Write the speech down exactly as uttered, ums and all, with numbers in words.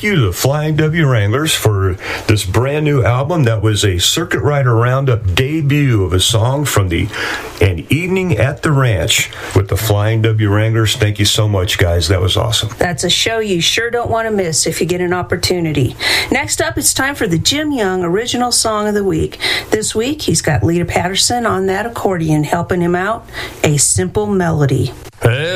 thank you to the Flying W Wranglers for this brand new album that was a Circuit Rider Roundup debut of a song from the An Evening at the Ranch with the Flying W Wranglers. Thank you so much, guys. That was awesome. That's a show you sure don't want to miss if you get an opportunity. Next up, it's time for the Jim Young Original Song of the Week. This week, he's got Lita Patterson on that accordion helping him out, A Simple Melody. Hey.